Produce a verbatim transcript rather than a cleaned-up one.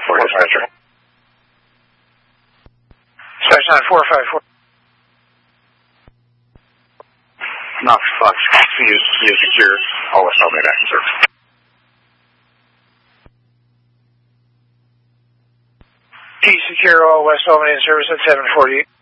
four five four. Smash nine four five four. Knox Fox, you, you secure, all West Albany back in service. T secure, all West Albany in service at seven forty-eight.